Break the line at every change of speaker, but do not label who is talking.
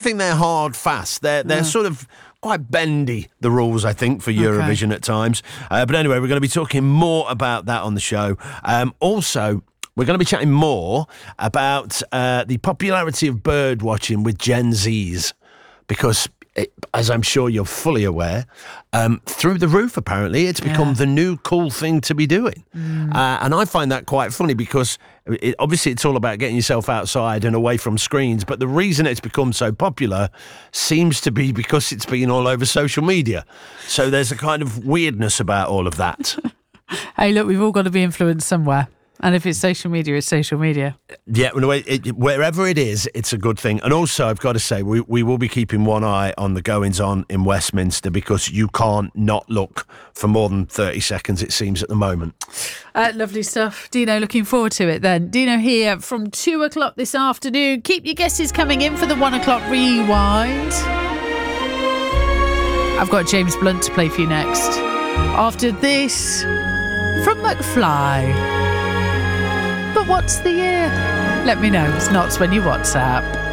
think they're hard, fast. They're sort of quite bendy, the rules, I think, for Eurovision at times. But anyway, we're going to be talking more about that on the show. Also, we're going to be chatting more about the popularity of bird watching with Gen Zs, because, as I'm sure you're fully aware, through the roof, apparently, it's become the new cool thing to be doing. And I find that quite funny because obviously it's all about getting yourself outside and away from screens. But the reason it's become so popular seems to be because it's been all over social media. So there's a kind of weirdness about all of that.
Hey, look, we've all got to be influenced somewhere. And if it's social media, it's social media.
Yeah, wherever it is, it's a good thing. And also, I've got to say, we will be keeping one eye on the goings-on in Westminster, because you can't not look for more than 30 seconds, it seems, at the moment.
Lovely stuff. Dino, looking forward to it then. Dino here from 2 o'clock this afternoon. Keep your guesses coming in for the 1 o'clock rewind. I've got James Blunt to play for you next. After this, from McFly. But what's the year? Let me know. It's not when you WhatsApp.